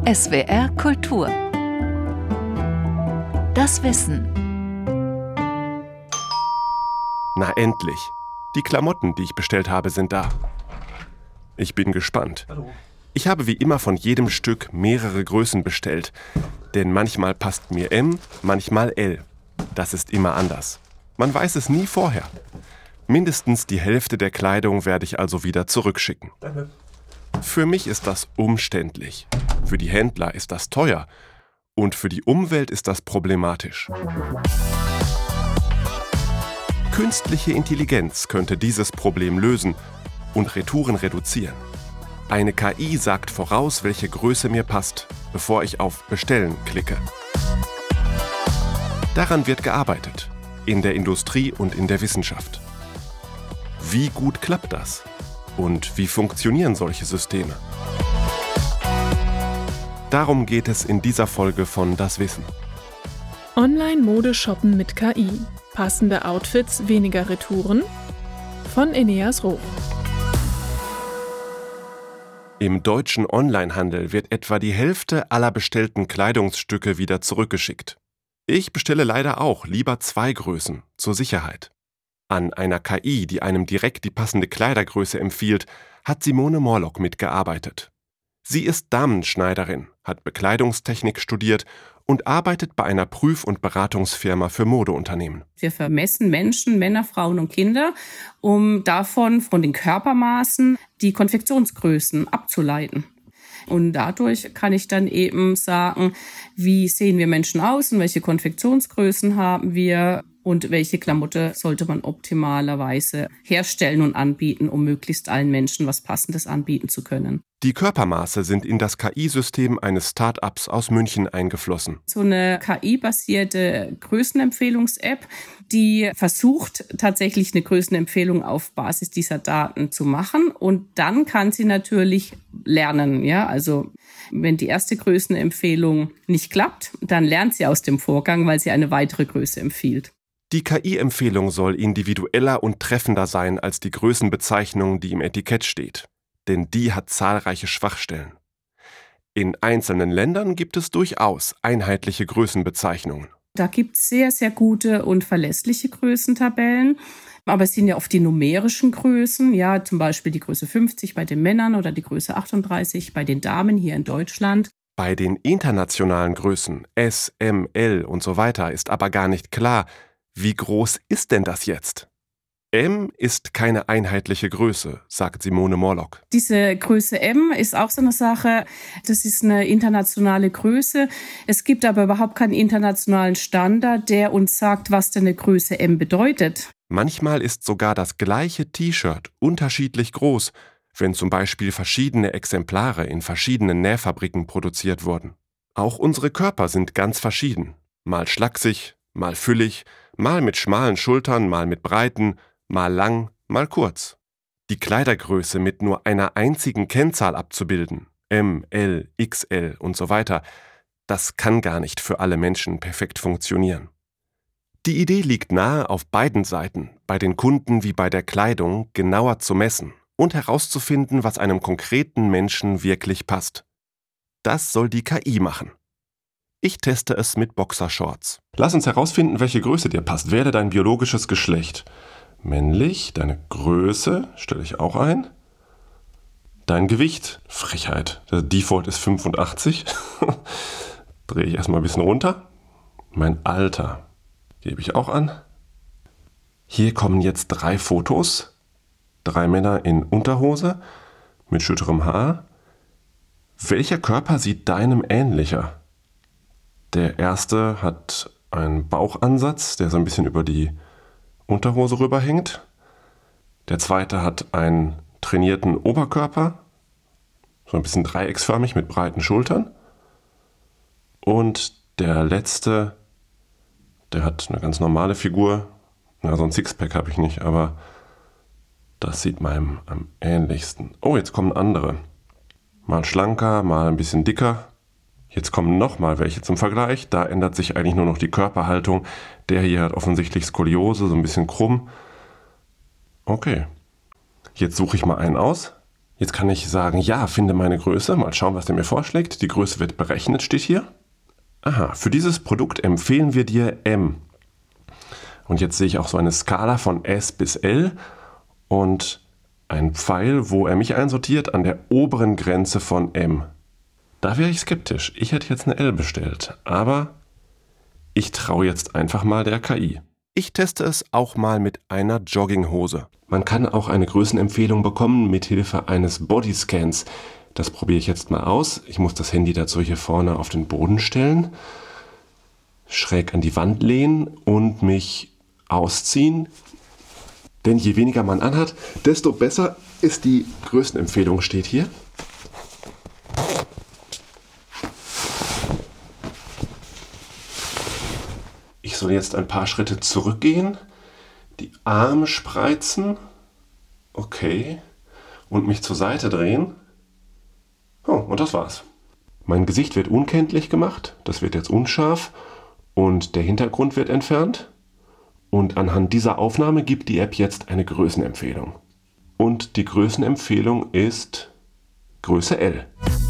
SWR Kultur. Das Wissen. Na endlich. Die Klamotten, die ich bestellt habe, sind da. Ich bin gespannt. Hallo. Ich habe wie immer von jedem Stück mehrere Größen bestellt. Denn manchmal passt mir M, manchmal L. Das ist immer anders. Man weiß es nie vorher. Mindestens die Hälfte der Kleidung werde ich also wieder zurückschicken. Danke. Für mich ist das umständlich. Für die Händler ist das teuer. Und für die Umwelt ist das problematisch. Künstliche Intelligenz könnte dieses Problem lösen und Retouren reduzieren. Eine KI sagt voraus, welche Größe mir passt, bevor ich auf Bestellen klicke. Daran wird gearbeitet, in der Industrie und in der Wissenschaft. Wie gut klappt das? Und wie funktionieren solche Systeme? Darum geht es in dieser Folge von Das Wissen. Online-Mode shoppen mit KI. Passende Outfits, weniger Retouren? Von Eneas Roch. Im deutschen Onlinehandel wird etwa die Hälfte aller bestellten Kleidungsstücke wieder zurückgeschickt. Ich bestelle leider auch lieber 2 Größen, zur Sicherheit. An einer KI, die einem direkt die passende Kleidergröße empfiehlt, hat Simone Morlock mitgearbeitet. Sie ist Damenschneiderin, hat Bekleidungstechnik studiert und arbeitet bei einer Prüf- und Beratungsfirma für Modeunternehmen. Wir vermessen Menschen, Männer, Frauen und Kinder, um davon, von den Körpermaßen, die Konfektionsgrößen abzuleiten. Und dadurch kann ich dann eben sagen, wie sehen wir Menschen aus und welche Konfektionsgrößen haben wir und welche Klamotte sollte man optimalerweise herstellen und anbieten, um möglichst allen Menschen was Passendes anbieten zu können. Die Körpermaße sind in das KI-System eines Start-ups aus München eingeflossen. So eine KI-basierte Größenempfehlungs-App, die versucht tatsächlich eine Größenempfehlung auf Basis dieser Daten zu machen. Und dann kann sie natürlich lernen. Ja? Also wenn die erste Größenempfehlung nicht klappt, dann lernt sie aus dem Vorgang, weil sie eine weitere Größe empfiehlt. Die KI-Empfehlung soll individueller und treffender sein als die Größenbezeichnung, die im Etikett steht. Denn die hat zahlreiche Schwachstellen. In einzelnen Ländern gibt es durchaus einheitliche Größenbezeichnungen. Da gibt es sehr, sehr gute und verlässliche Größentabellen. Aber es sind ja oft die numerischen Größen, ja, zum Beispiel die Größe 50 bei den Männern oder die Größe 38 bei den Damen hier in Deutschland. Bei den internationalen Größen S, M, L und so weiter ist aber gar nicht klar, wie groß ist denn das jetzt? M ist keine einheitliche Größe, sagt Simone Morlock. Diese Größe M ist auch so eine Sache, das ist eine internationale Größe. Es gibt aber überhaupt keinen internationalen Standard, der uns sagt, was denn eine Größe M bedeutet. Manchmal ist sogar das gleiche T-Shirt unterschiedlich groß, wenn zum Beispiel verschiedene Exemplare in verschiedenen Nähfabriken produziert wurden. Auch unsere Körper sind ganz verschieden. Mal schlaksig, mal füllig, mal mit schmalen Schultern, mal mit breiten, mal lang, mal kurz. Die Kleidergröße mit nur einer einzigen Kennzahl abzubilden, M, L, XL und so weiter, das kann gar nicht für alle Menschen perfekt funktionieren. Die Idee liegt nahe, auf beiden Seiten, bei den Kunden wie bei der Kleidung, genauer zu messen und herauszufinden, was einem konkreten Menschen wirklich passt. Das soll die KI machen. Ich teste es mit Boxershorts. Lass uns herausfinden, welche Größe dir passt. Wähle dein biologisches Geschlecht. Männlich, deine Größe, stelle ich auch ein. Dein Gewicht, Frechheit. Der Default ist 85. Drehe ich erstmal ein bisschen runter. Mein Alter gebe ich auch an. Hier kommen jetzt 3 Fotos. 3 Männer in Unterhose mit schütterem Haar. Welcher Körper sieht deinem ähnlicher? Der erste hat einen Bauchansatz, der so ein bisschen über die Unterhose rüberhängt. Der zweite hat einen trainierten Oberkörper, so ein bisschen dreiecksförmig mit breiten Schultern. Und der letzte, der hat eine ganz normale Figur. Na, so ein Sixpack habe ich nicht, aber das sieht meinem am ähnlichsten. Oh, jetzt kommen andere. Mal schlanker, mal ein bisschen dicker. Jetzt kommen nochmal welche zum Vergleich. Da ändert sich eigentlich nur noch die Körperhaltung. Der hier hat offensichtlich Skoliose, so ein bisschen krumm. Okay. Jetzt suche ich mal einen aus. Jetzt kann ich sagen, ja, finde meine Größe. Mal schauen, was der mir vorschlägt. Die Größe wird berechnet, steht hier. Aha, für dieses Produkt empfehlen wir dir M. Und jetzt sehe ich auch so eine Skala von S bis L und ein Pfeil, wo er mich einsortiert, an der oberen Grenze von M. Da wäre ich skeptisch. Ich hätte jetzt eine L bestellt, aber ich traue jetzt einfach mal der KI. Ich teste es auch mal mit einer Jogginghose. Man kann auch eine Größenempfehlung bekommen mit Hilfe eines Bodyscans. Das probiere ich jetzt mal aus. Ich muss das Handy dazu hier vorne auf den Boden stellen, schräg an die Wand lehnen und mich ausziehen. Denn je weniger man anhat, desto besser ist die Größenempfehlung, steht hier. Ich soll jetzt ein paar Schritte zurückgehen, die Arme spreizen, okay, und mich zur Seite drehen. Oh, und das war's. Mein Gesicht wird unkenntlich gemacht, das wird jetzt unscharf und der Hintergrund wird entfernt. Und anhand dieser Aufnahme gibt die App jetzt eine Größenempfehlung. Und die Größenempfehlung ist Größe L.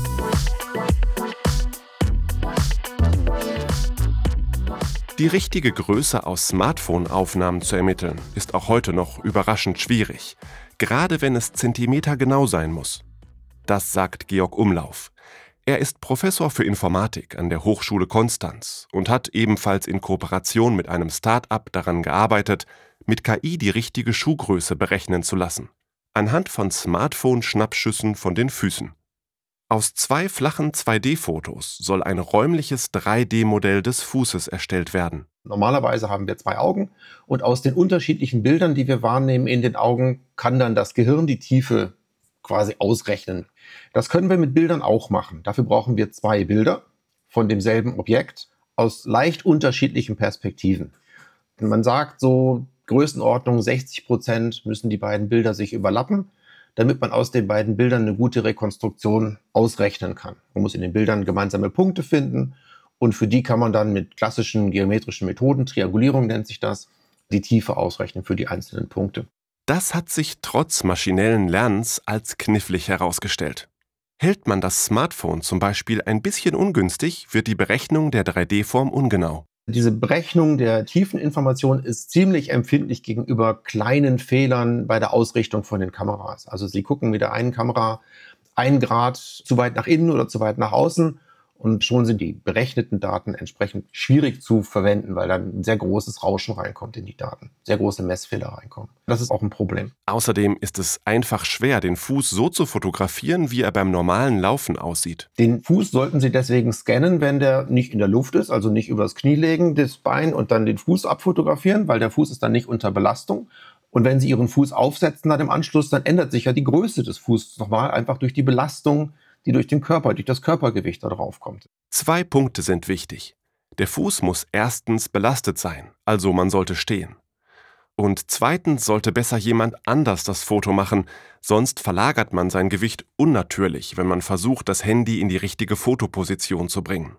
Die richtige Größe aus Smartphone-Aufnahmen zu ermitteln, ist auch heute noch überraschend schwierig, gerade wenn es zentimetergenau sein muss. Das sagt Georg Umlauf. Er ist Professor für Informatik an der Hochschule Konstanz und hat ebenfalls in Kooperation mit einem Start-up daran gearbeitet, mit KI die richtige Schuhgröße berechnen zu lassen, anhand von Smartphone-Schnappschüssen von den Füßen. Aus 2 flachen 2D-Fotos soll ein räumliches 3D-Modell des Fußes erstellt werden. Normalerweise haben wir 2 Augen und aus den unterschiedlichen Bildern, die wir wahrnehmen in den Augen, kann dann das Gehirn die Tiefe quasi ausrechnen. Das können wir mit Bildern auch machen. Dafür brauchen wir 2 Bilder von demselben Objekt aus leicht unterschiedlichen Perspektiven. Man sagt so, Größenordnung 60% müssen die beiden Bilder sich überlappen, damit man aus den beiden Bildern eine gute Rekonstruktion ausrechnen kann. Man muss in den Bildern gemeinsame Punkte finden und für die kann man dann mit klassischen geometrischen Methoden, Triangulierung nennt sich das, die Tiefe ausrechnen für die einzelnen Punkte. Das hat sich trotz maschinellen Lernens als knifflig herausgestellt. Hält man das Smartphone zum Beispiel ein bisschen ungünstig, wird die Berechnung der 3D-Form ungenau. Diese Berechnung der Tiefeninformation ist ziemlich empfindlich gegenüber kleinen Fehlern bei der Ausrichtung von den Kameras. Also Sie gucken mit der einen Kamera 1 Grad zu weit nach innen oder zu weit nach außen und schon sind die berechneten Daten entsprechend schwierig zu verwenden, weil dann ein sehr großes Rauschen reinkommt in die Daten, sehr große Messfehler reinkommen. Das ist auch ein Problem. Außerdem ist es einfach schwer, den Fuß so zu fotografieren, wie er beim normalen Laufen aussieht. Den Fuß sollten Sie deswegen scannen, wenn der nicht in der Luft ist, also nicht übers Knie legen, das Bein und dann den Fuß abfotografieren, weil der Fuß ist dann nicht unter Belastung. Und wenn Sie Ihren Fuß aufsetzen dann im Anschluss, dann ändert sich ja die Größe des Fußes nochmal, einfach durch die Belastung, die durch den Körper, durch das Körpergewicht da drauf kommt. 2 Punkte sind wichtig. Der Fuß muss erstens belastet sein, also man sollte stehen. Und zweitens sollte besser jemand anders das Foto machen, sonst verlagert man sein Gewicht unnatürlich, wenn man versucht, das Handy in die richtige Fotoposition zu bringen.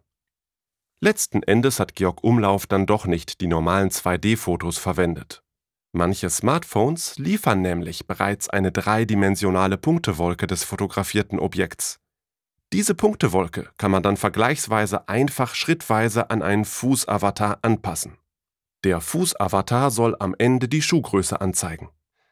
Letzten Endes hat Georg Umlauf dann doch nicht die normalen 2D-Fotos verwendet. Manche Smartphones liefern nämlich bereits eine dreidimensionale Punktewolke des fotografierten Objekts. Diese Punktewolke kann man dann vergleichsweise einfach schrittweise an einen Fußavatar anpassen. Der Fußavatar soll am Ende die Schuhgröße anzeigen.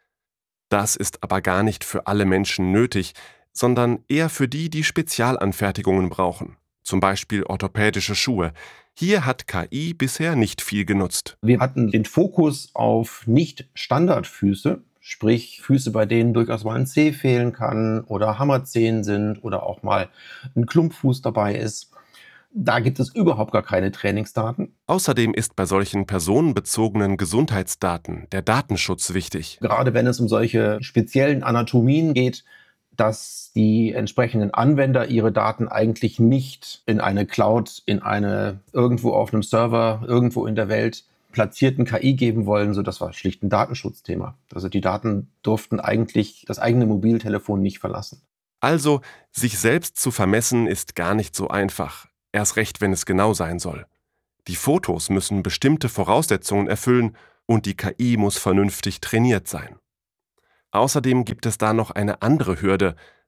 Das ist aber gar nicht für alle Menschen nötig, sondern eher für die, die Spezialanfertigungen brauchen, zum Beispiel orthopädische Schuhe. Hier hat KI bisher nicht viel genutzt. Wir hatten den Fokus auf Nicht-Standardfüße, sprich Füße, bei denen durchaus mal ein Zeh fehlen kann oder Hammerzehen sind oder auch mal ein Klumpfuß dabei ist. Da gibt es überhaupt gar keine Trainingsdaten. Außerdem ist bei solchen personenbezogenen Gesundheitsdaten der Datenschutz wichtig. Gerade wenn es um solche speziellen Anatomien geht, dass die entsprechenden Anwender ihre Daten eigentlich nicht in eine Cloud, in eine irgendwo auf einem Server, irgendwo in der Welt platzierten KI geben wollen. So, das war schlicht ein Datenschutzthema. Also die Daten durften eigentlich das eigene Mobiltelefon nicht verlassen. Also, sich selbst zu vermessen ist gar nicht so einfach. Erst recht, wenn es genau sein soll. Die Fotos müssen bestimmte Voraussetzungen erfüllen und die KI muss vernünftig trainiert sein. Außerdem gibt es da noch eine andere Hürde,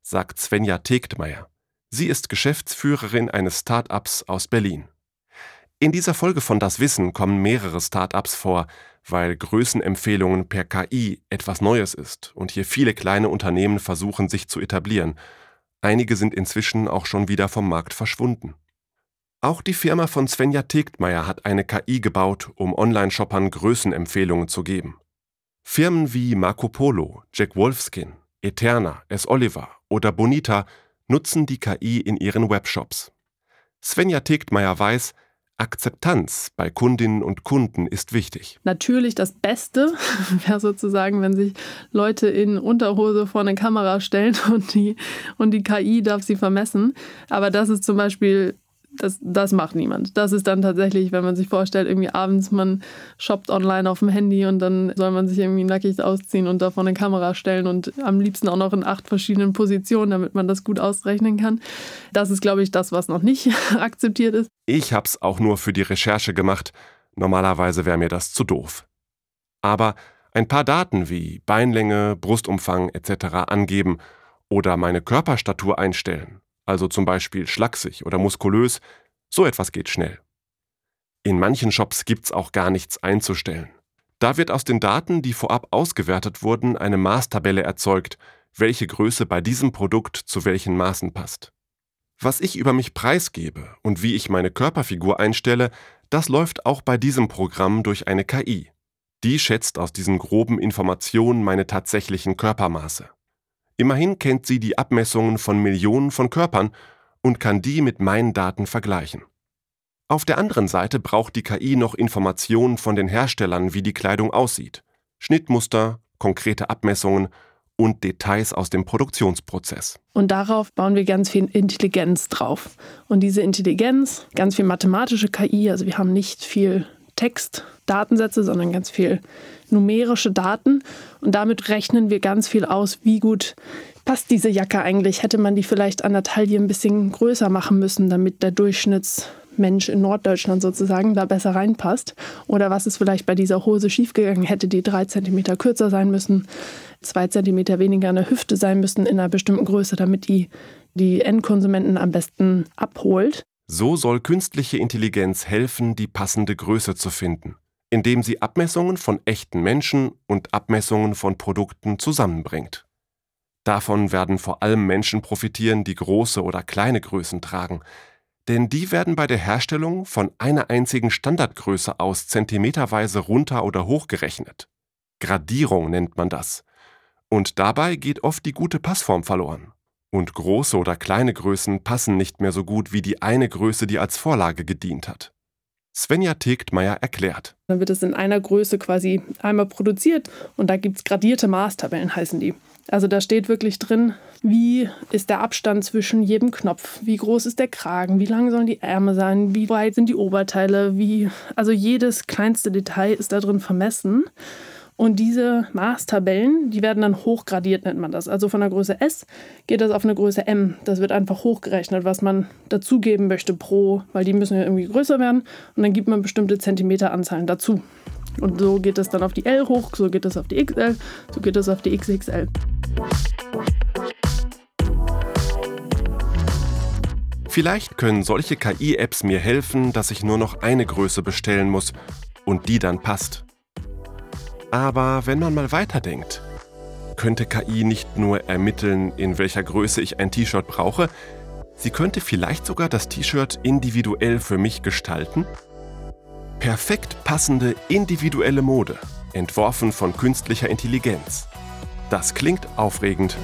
sagt Svenja Tegtmeier. Sie ist Geschäftsführerin eines Start-ups aus Berlin. In dieser Folge von Das Wissen kommen mehrere Start-ups vor, weil Größenempfehlungen per KI etwas Neues ist und hier viele kleine Unternehmen versuchen, sich zu etablieren. Einige sind inzwischen auch schon wieder vom Markt verschwunden. Auch die Firma von Svenja Tegtmeier hat eine KI gebaut, um Online-Shoppern Größenempfehlungen zu geben. Firmen wie Marco Polo, Jack Wolfskin, Eterna, S. Oliver oder Bonita nutzen die KI in ihren Webshops. Svenja Tegtmeier weiß, Akzeptanz bei Kundinnen und Kunden ist wichtig. Natürlich das Beste wäre sozusagen, wenn sich Leute in Unterhose vor eine Kamera stellen und die KI darf sie vermessen. Aber das ist zum Beispiel, das macht niemand. Das ist dann tatsächlich, wenn man sich vorstellt, irgendwie abends, man shoppt online auf dem Handy und dann soll man sich irgendwie nackig ausziehen und da vor eine Kamera stellen und am liebsten auch noch in 8 verschiedenen Positionen, damit man das gut ausrechnen kann. Das ist, glaube ich, das, was noch nicht akzeptiert ist. Ich hab's auch nur für die Recherche gemacht. Normalerweise wäre mir das zu doof. Aber ein paar Daten wie Beinlänge, Brustumfang etc. angeben oder meine Körperstatur einstellen, also zum Beispiel schlaksig oder muskulös, so etwas geht schnell. In manchen Shops gibt's auch gar nichts einzustellen. Da wird aus den Daten, die vorab ausgewertet wurden, eine Maßtabelle erzeugt, welche Größe bei diesem Produkt zu welchen Maßen passt. Was ich über mich preisgebe und wie ich meine Körperfigur einstelle, das läuft auch bei diesem Programm durch eine KI. Die schätzt aus diesen groben Informationen meine tatsächlichen Körpermaße. Immerhin kennt sie die Abmessungen von Millionen von Körpern und kann die mit meinen Daten vergleichen. Auf der anderen Seite braucht die KI noch Informationen von den Herstellern, wie die Kleidung aussieht, Schnittmuster, konkrete Abmessungen und Details aus dem Produktionsprozess. Und darauf bauen wir ganz viel Intelligenz drauf. Und diese Intelligenz, ganz viel mathematische KI, also wir haben nicht viel Textdatensätze, sondern ganz viel numerische Daten. Und damit rechnen wir ganz viel aus, wie gut passt diese Jacke eigentlich. Hätte man die vielleicht an der Taille ein bisschen größer machen müssen, damit der Durchschnittsmensch in Norddeutschland sozusagen da besser reinpasst. Oder was ist vielleicht bei dieser Hose schiefgegangen? Hätte die 3 Zentimeter kürzer sein müssen, 2 Zentimeter weniger an der Hüfte sein müssen in einer bestimmten Größe, damit die Endkonsumenten am besten abholt. So soll künstliche Intelligenz helfen, die passende Größe zu finden, indem sie Abmessungen von echten Menschen und Abmessungen von Produkten zusammenbringt. Davon werden vor allem Menschen profitieren, die große oder kleine Größen tragen, denn die werden bei der Herstellung von einer einzigen Standardgröße aus zentimeterweise runter oder hochgerechnet. Gradierung nennt man das. Und dabei geht oft die gute Passform verloren. Und große oder kleine Größen passen nicht mehr so gut wie die eine Größe, die als Vorlage gedient hat. Svenja Tegtmeier erklärt. Dann wird es in einer Größe quasi einmal produziert und da gibt es gradierte Maßtabellen, heißen die. Also da steht wirklich drin, wie ist der Abstand zwischen jedem Knopf, wie groß ist der Kragen, wie lang sollen die Ärmel sein, wie weit sind die Oberteile, also jedes kleinste Detail ist da drin vermessen. Und diese Maßtabellen, die werden dann hochgradiert, nennt man das. Also von der Größe S geht das auf eine Größe M. Das wird einfach hochgerechnet, was man dazugeben möchte weil die müssen ja irgendwie größer werden. Und dann gibt man bestimmte Zentimeteranzahlen dazu. Und so geht es dann auf die L hoch, so geht es auf die XL, so geht es auf die XXL. Vielleicht können solche KI-Apps mir helfen, dass ich nur noch eine Größe bestellen muss und die dann passt. Aber wenn man mal weiterdenkt, könnte KI nicht nur ermitteln, in welcher Größe ich ein T-Shirt brauche, sie könnte vielleicht sogar das T-Shirt individuell für mich gestalten? Perfekt passende individuelle Mode, entworfen von künstlicher Intelligenz. Das klingt aufregend.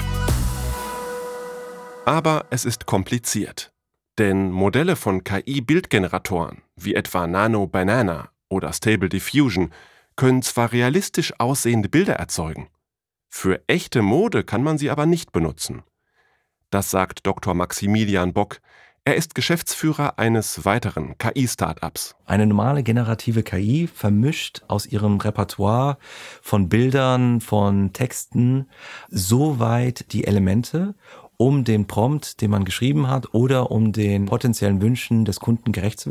Aber es ist kompliziert. Denn Modelle von KI-Bildgeneratoren, wie etwa Nano Banana oder Stable Diffusion, können zwar realistisch aussehende Bilder erzeugen. Für echte Mode kann man sie aber nicht benutzen. Das sagt Dr. Maximilian Bock. Er ist Geschäftsführer eines weiteren KI-Startups. Eine normale generative KI vermischt aus ihrem Repertoire von Bildern, von Texten so weit die Elemente, um den Prompt, den man geschrieben hat, oder um den potenziellen Wünschen des Kunden gerecht zu werden.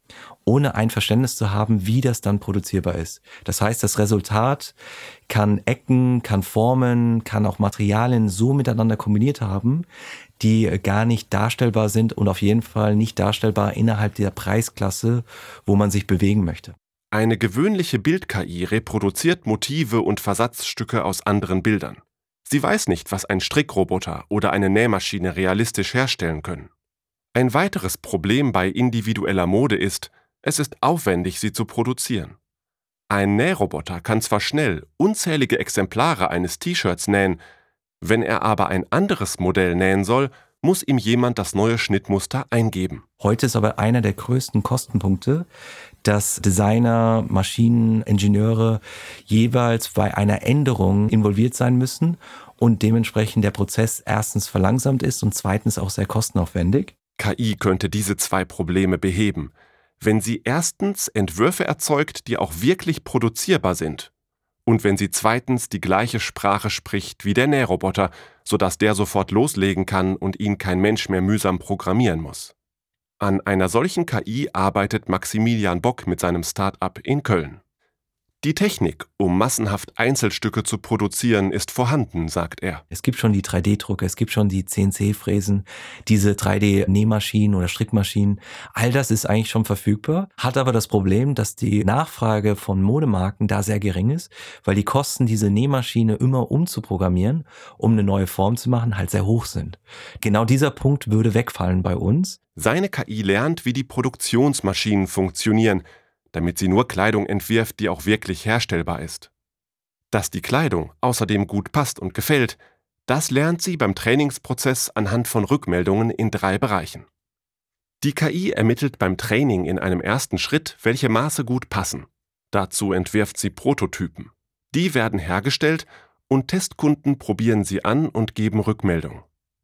ohne ein Verständnis zu haben, wie das dann produzierbar ist. Das heißt, das Resultat kann Ecken, kann Formen, kann auch Materialien so miteinander kombiniert haben, die gar nicht darstellbar sind und auf jeden Fall nicht darstellbar innerhalb der Preisklasse, wo man sich bewegen möchte. Eine gewöhnliche Bild-KI reproduziert Motive und Versatzstücke aus anderen Bildern. Sie weiß nicht, was ein Strickroboter oder eine Nähmaschine realistisch herstellen können. Ein weiteres Problem bei individueller Mode ist, es ist aufwendig, sie zu produzieren. Ein Nähroboter kann zwar schnell unzählige Exemplare eines T-Shirts nähen, wenn er aber ein anderes Modell nähen soll, muss ihm jemand das neue Schnittmuster eingeben. Heute ist aber einer der größten Kostenpunkte, dass Designer, Maschinen, Ingenieure jeweils bei einer Änderung involviert sein müssen und dementsprechend der Prozess erstens verlangsamt ist und zweitens auch sehr kostenaufwendig. KI könnte diese zwei Probleme beheben, wenn sie erstens Entwürfe erzeugt, die auch wirklich produzierbar sind, und wenn sie zweitens die gleiche Sprache spricht wie der Nähroboter, sodass der sofort loslegen kann und ihn kein Mensch mehr mühsam programmieren muss. An einer solchen KI arbeitet Maximilian Bock mit seinem Start-up in Köln. Die Technik, um massenhaft Einzelstücke zu produzieren, ist vorhanden, sagt er. Es gibt schon die 3D-Drucker, es gibt schon die CNC-Fräsen, diese 3D-Nähmaschinen oder Strickmaschinen. All das ist eigentlich schon verfügbar, hat aber das Problem, dass die Nachfrage von Modemarken da sehr gering ist, weil die Kosten, diese Nähmaschine immer umzuprogrammieren, um eine neue Form zu machen, halt sehr hoch sind. Genau dieser Punkt würde wegfallen bei uns. Seine KI lernt, wie die Produktionsmaschinen funktionieren, damit sie nur Kleidung entwirft, die auch wirklich herstellbar ist. Dass die Kleidung außerdem gut passt und gefällt, das lernt sie beim Trainingsprozess anhand von Rückmeldungen in 3 Bereichen. Die KI ermittelt beim Training in einem ersten Schritt, welche Maße gut passen. Dazu entwirft sie Prototypen. Die werden hergestellt und Testkunden probieren sie an und geben Rückmeldung.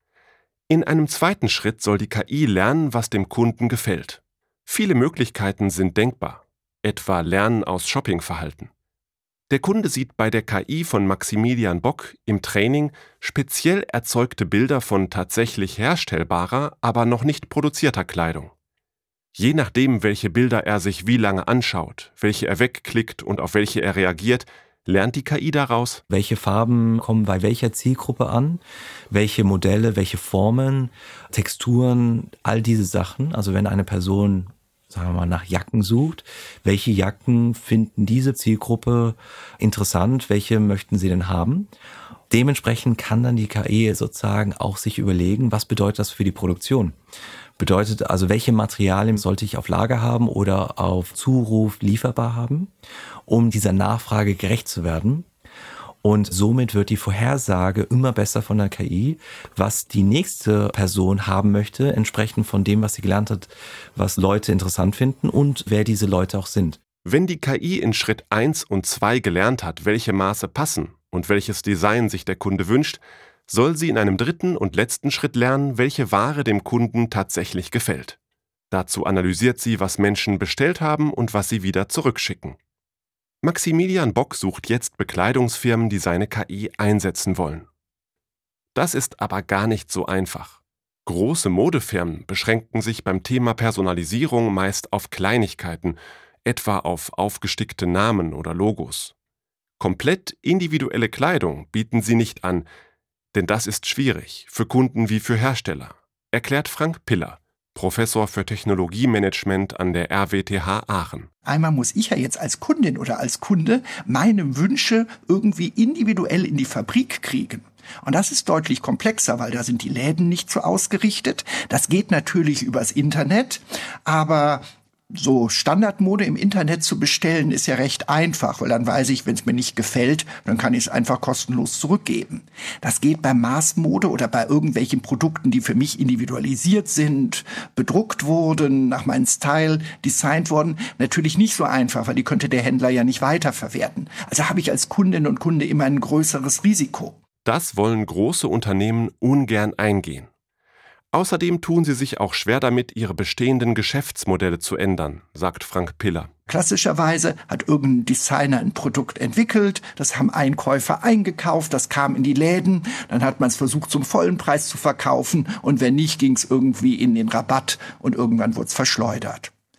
In einem zweiten Schritt soll die KI lernen, was dem Kunden gefällt. Viele Möglichkeiten sind denkbar. Etwa Lernen aus Shoppingverhalten. Der Kunde sieht bei der KI von Maximilian Bock im Training speziell erzeugte Bilder von tatsächlich herstellbarer, aber noch nicht produzierter Kleidung. Je nachdem, welche Bilder er sich wie lange anschaut, welche er wegklickt und auf welche er reagiert, lernt die KI daraus, welche Farben kommen bei welcher Zielgruppe an, welche Modelle, welche Formen, Texturen, all diese Sachen. Also wenn eine Person, sagen wir mal, nach Jacken sucht, welche Jacken finden diese Zielgruppe interessant, welche möchten sie denn haben? Dementsprechend kann dann die KI sozusagen auch sich überlegen, was bedeutet das für die Produktion? Bedeutet also, welche Materialien sollte ich auf Lager haben oder auf Zuruf lieferbar haben, um dieser Nachfrage gerecht zu werden? Und somit wird die Vorhersage immer besser von der KI, was die nächste Person haben möchte, entsprechend von dem, was sie gelernt hat, was Leute interessant finden und wer diese Leute auch sind. Wenn die KI in Schritt 1 und 2 gelernt hat, welche Maße passen und welches Design sich der Kunde wünscht, soll sie in einem dritten und letzten Schritt lernen, welche Ware dem Kunden tatsächlich gefällt. Dazu analysiert sie, was Menschen bestellt haben und was sie wieder zurückschicken. Maximilian Bock sucht jetzt Bekleidungsfirmen, die seine KI einsetzen wollen. Das ist aber gar nicht so einfach. Große Modefirmen beschränken sich beim Thema Personalisierung meist auf Kleinigkeiten, etwa auf aufgestickte Namen oder Logos. Komplett individuelle Kleidung bieten sie nicht an, denn das ist schwierig, für Kunden wie für Hersteller, erklärt Frank Piller, Professor für Technologiemanagement an der RWTH Aachen. Einmal muss ich ja jetzt als Kundin oder als Kunde meine Wünsche irgendwie individuell in die Fabrik kriegen. Und das ist deutlich komplexer, weil da sind die Läden nicht so ausgerichtet. Das geht natürlich übers Internet, aber so Standardmode im Internet zu bestellen, ist ja recht einfach, weil dann weiß ich, wenn es mir nicht gefällt, dann kann ich es einfach kostenlos zurückgeben. Das geht bei Maßmode oder bei irgendwelchen Produkten, die für mich individualisiert sind, bedruckt wurden, nach meinem Style designt wurden, natürlich nicht so einfach, weil die könnte der Händler ja nicht weiterverwerten. Also habe ich als Kundin und Kunde immer ein größeres Risiko. Das wollen große Unternehmen ungern eingehen. Außerdem tun sie sich auch schwer damit, ihre bestehenden Geschäftsmodelle zu ändern, sagt Frank Piller. Klassischerweise hat irgendein Designer ein Produkt entwickelt, das haben Einkäufer eingekauft, das kam in die Läden, dann hat man es versucht zum vollen Preis zu verkaufen und wenn nicht, ging es irgendwie in den Rabatt und irgendwann wurde es verschleudert.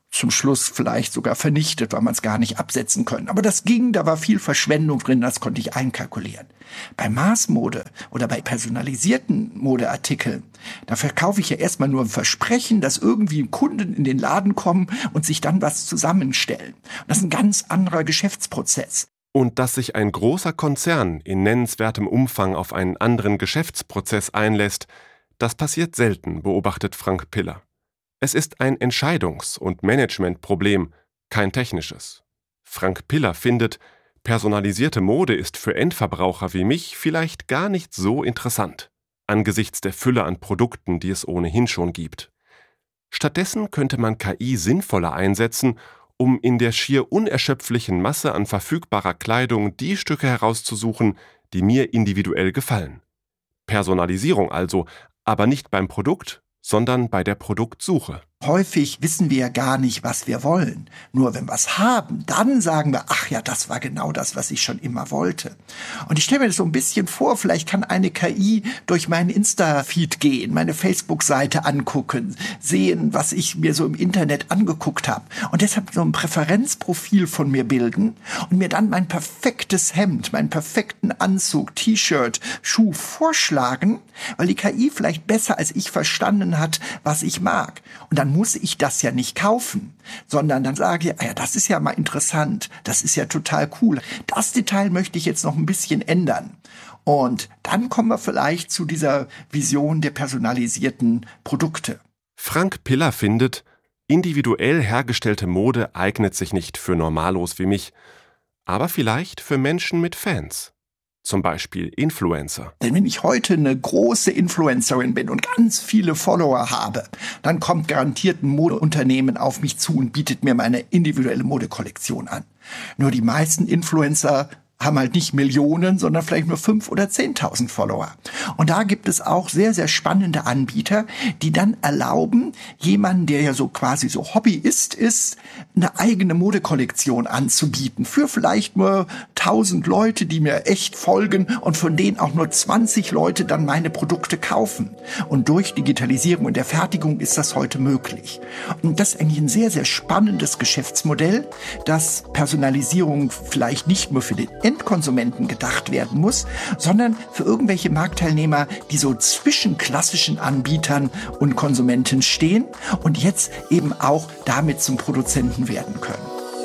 zum Schluss vielleicht sogar vernichtet, weil man es gar nicht absetzen können. Aber das ging, da war viel Verschwendung drin, das konnte ich einkalkulieren. Bei Maßmode oder bei personalisierten Modeartikeln, da verkaufe ich ja erstmal nur ein Versprechen, dass irgendwie Kunden in den Laden kommen und sich dann was zusammenstellen. Und das ist ein ganz anderer Geschäftsprozess. Und dass sich ein großer Konzern in nennenswertem Umfang auf einen anderen Geschäftsprozess einlässt, das passiert selten, beobachtet Frank Piller. Es ist ein Entscheidungs- und Managementproblem, kein technisches. Frank Piller findet, personalisierte Mode ist für Endverbraucher wie mich vielleicht gar nicht so interessant, angesichts der Fülle an Produkten, die es ohnehin schon gibt. Stattdessen könnte man KI sinnvoller einsetzen, um in der schier unerschöpflichen Masse an verfügbarer Kleidung die Stücke herauszusuchen, die mir individuell gefallen. Personalisierung also, aber nicht beim Produkt, sondern bei der Produktsuche. Häufig wissen wir ja gar nicht, was wir wollen. Nur wenn wir es haben, dann sagen wir, ach ja, das war genau das, was ich schon immer wollte. Und ich stelle mir das so ein bisschen vor, vielleicht kann eine KI durch meinen Insta-Feed gehen, meine Facebook-Seite angucken, sehen, was ich mir so im Internet angeguckt habe. Und deshalb so ein Präferenzprofil von mir bilden und mir dann mein perfektes Hemd, meinen perfekten Anzug, T-Shirt, Schuh vorschlagen, weil die KI vielleicht besser als ich verstanden hat, was ich mag. Und dann muss ich das ja nicht kaufen, sondern dann sage ich, ja, das ist ja mal interessant, das ist ja total cool. Das Detail möchte ich jetzt noch ein bisschen ändern. Und dann kommen wir vielleicht zu dieser Vision der personalisierten Produkte. Frank Piller findet, individuell hergestellte Mode eignet sich nicht für Normalos wie mich, aber vielleicht für Menschen mit Fans. Zum Beispiel Influencer. Denn wenn ich heute eine große Influencerin bin und ganz viele Follower habe, dann kommt garantiert ein Modeunternehmen auf mich zu und bietet mir meine individuelle Modekollektion an. Nur die meisten Influencer haben halt nicht Millionen, sondern vielleicht nur 5.000 oder 10.000 Follower. Und da gibt es auch sehr, sehr spannende Anbieter, die dann erlauben, jemanden, der ja so quasi so Hobbyist ist, eine eigene Modekollektion anzubieten. Für vielleicht nur 1.000 Leute, die mir echt folgen und von denen auch nur 20 Leute dann meine Produkte kaufen. Und durch Digitalisierung und der Fertigung ist das heute möglich. Und das ist eigentlich ein sehr, sehr spannendes Geschäftsmodell, dass Personalisierung vielleicht nicht nur für den Endkonsumenten gedacht werden muss, sondern für irgendwelche Marktteilnehmer, die so zwischen klassischen Anbietern und Konsumenten stehen und jetzt eben auch damit zum Produzenten werden können.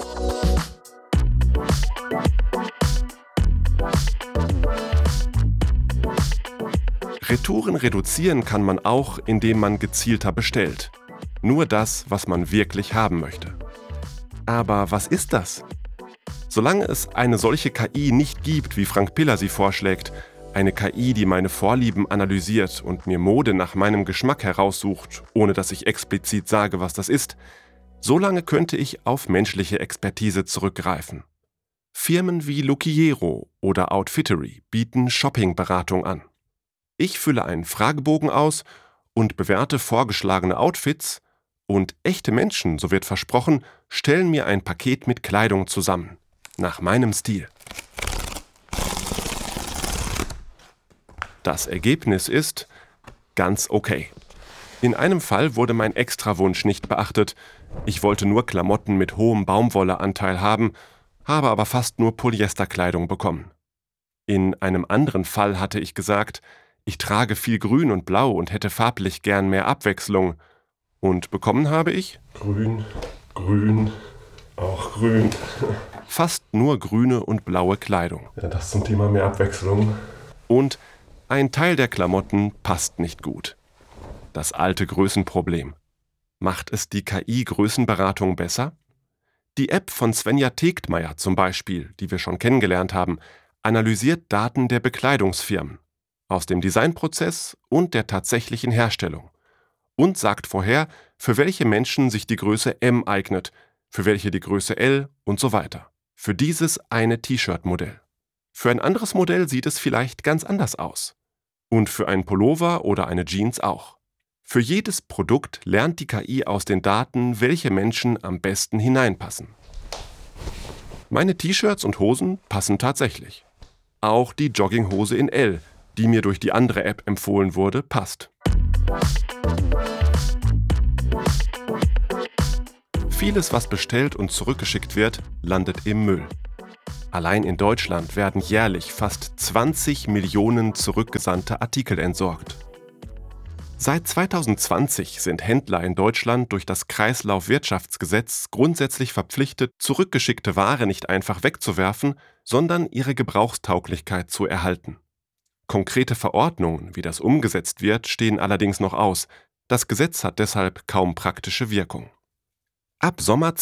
Retouren reduzieren kann man auch, indem man gezielter bestellt. Nur das, was man wirklich haben möchte. Aber was ist das? Solange es eine solche KI nicht gibt, wie Frank Piller sie vorschlägt, eine KI, die meine Vorlieben analysiert und mir Mode nach meinem Geschmack heraussucht, ohne dass ich explizit sage, was das ist, solange könnte ich auf menschliche Expertise zurückgreifen. Firmen wie Luckiero oder Outfittery bieten Shoppingberatung an. Ich fülle einen Fragebogen aus und bewerte vorgeschlagene Outfits und echte Menschen, so wird versprochen, stellen mir ein Paket mit Kleidung zusammen. Nach meinem Stil. Das Ergebnis ist ganz okay. In einem Fall wurde mein Extrawunsch nicht beachtet. Ich wollte nur Klamotten mit hohem Baumwolleanteil haben, habe aber fast nur Polyesterkleidung bekommen. In einem anderen Fall hatte ich gesagt, ich trage viel Grün und Blau und hätte farblich gern mehr Abwechslung. Und bekommen habe ich? Grün, grün, auch grün. Fast nur grüne und blaue Kleidung. Ja, das zum Thema mehr Abwechslung. Und ein Teil der Klamotten passt nicht gut. Das alte Größenproblem. Macht es die KI-Größenberatung besser? Die App von Svenja Tegtmeier zum Beispiel, die wir schon kennengelernt haben, analysiert Daten der Bekleidungsfirmen aus dem Designprozess und der tatsächlichen Herstellung und sagt vorher, für welche Menschen sich die Größe M eignet, für welche die Größe L und so weiter. Für dieses eine T-Shirt-Modell. Für ein anderes Modell sieht es vielleicht ganz anders aus. Und für einen Pullover oder eine Jeans auch. Für jedes Produkt lernt die KI aus den Daten, welche Menschen am besten hineinpassen. Meine T-Shirts und Hosen passen tatsächlich. Auch die Jogginghose in L, die mir durch die andere App empfohlen wurde, passt. Vieles, was bestellt und zurückgeschickt wird, landet im Müll. Allein in Deutschland werden jährlich fast 20 Millionen zurückgesandte Artikel entsorgt. Seit 2020 sind Händler in Deutschland durch das Kreislaufwirtschaftsgesetz grundsätzlich verpflichtet, zurückgeschickte Ware nicht einfach wegzuwerfen, sondern ihre Gebrauchstauglichkeit zu erhalten. Konkrete Verordnungen, wie das umgesetzt wird, stehen allerdings noch aus. Das Gesetz hat deshalb kaum praktische Wirkung. Ab Sommer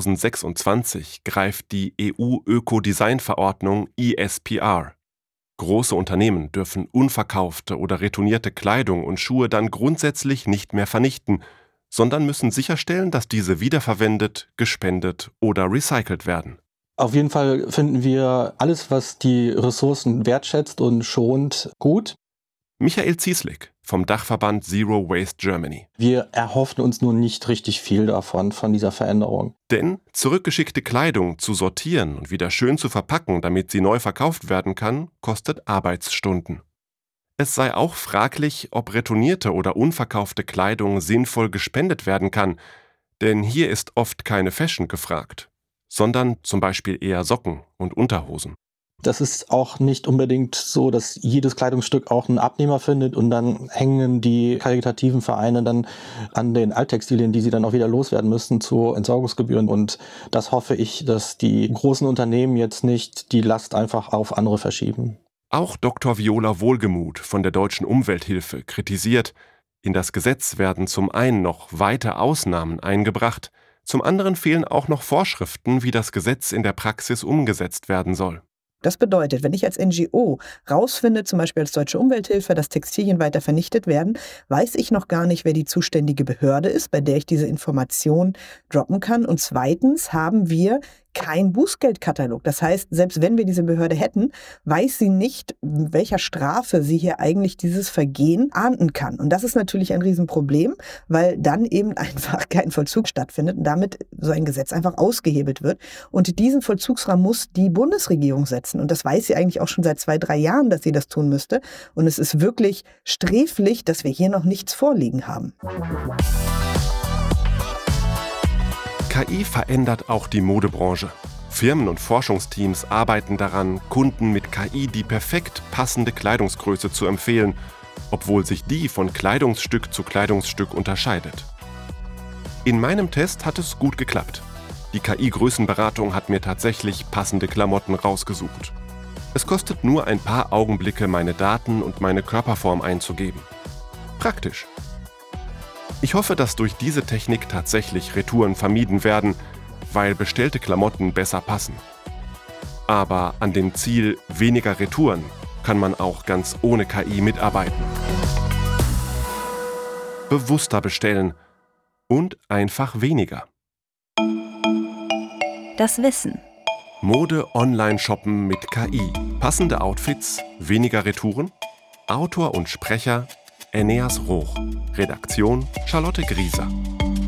2026 greift die EU-Ökodesign-Verordnung ESPR. Große Unternehmen dürfen unverkaufte oder retournierte Kleidung und Schuhe dann grundsätzlich nicht mehr vernichten, sondern müssen sicherstellen, dass diese wiederverwendet, gespendet oder recycelt werden. Auf jeden Fall finden wir alles, was die Ressourcen wertschätzt und schont, gut. Michael Zieslik vom Dachverband Zero Waste Germany. Wir erhoffen uns nur nicht richtig viel davon, von dieser Veränderung. Denn zurückgeschickte Kleidung zu sortieren und wieder schön zu verpacken, damit sie neu verkauft werden kann, kostet Arbeitsstunden. Es sei auch fraglich, ob retournierte oder unverkaufte Kleidung sinnvoll gespendet werden kann, denn hier ist oft keine Fashion gefragt, sondern zum Beispiel eher Socken und Unterhosen. Das ist auch nicht unbedingt so, dass jedes Kleidungsstück auch einen Abnehmer findet und dann hängen die karitativen Vereine dann an den Alttextilien, die sie dann auch wieder loswerden müssen, zu Entsorgungsgebühren. Und das hoffe ich, dass die großen Unternehmen jetzt nicht die Last einfach auf andere verschieben. Auch Dr. Viola Wohlgemuth von der Deutschen Umwelthilfe kritisiert, in das Gesetz werden zum einen noch weite Ausnahmen eingebracht, zum anderen fehlen auch noch Vorschriften, wie das Gesetz in der Praxis umgesetzt werden soll. Das bedeutet, wenn ich als NGO rausfinde, zum Beispiel als Deutsche Umwelthilfe, dass Textilien weiter vernichtet werden, weiß ich noch gar nicht, wer die zuständige Behörde ist, bei der ich diese Information droppen kann. Und zweitens haben wir kein Bußgeldkatalog. Das heißt, selbst wenn wir diese Behörde hätten, weiß sie nicht, welcher Strafe sie hier eigentlich dieses Vergehen ahnden kann. Und das ist natürlich ein Riesenproblem, weil dann eben einfach kein Vollzug stattfindet und damit so ein Gesetz einfach ausgehebelt wird. Und diesen Vollzugsrahmen muss die Bundesregierung setzen. Und das weiß sie eigentlich auch schon seit 2-3 Jahren, dass sie das tun müsste. Und es ist wirklich sträflich, dass wir hier noch nichts vorliegen haben. KI verändert auch die Modebranche. Firmen und Forschungsteams arbeiten daran, Kunden mit KI die perfekt passende Kleidungsgröße zu empfehlen, obwohl sich die von Kleidungsstück zu Kleidungsstück unterscheidet. In meinem Test hat es gut geklappt. Die KI-Größenberatung hat mir tatsächlich passende Klamotten rausgesucht. Es kostet nur ein paar Augenblicke, meine Daten und meine Körperform einzugeben. Praktisch. Ich hoffe, dass durch diese Technik tatsächlich Retouren vermieden werden, weil bestellte Klamotten besser passen. Aber an dem Ziel weniger Retouren kann man auch ganz ohne KI mitarbeiten. Bewusster bestellen und einfach weniger. Das Wissen. Mode online shoppen mit KI. Passende Outfits, weniger Retouren. Autor und Sprecher Eneas Roch. Redaktion Charlotte Grieser.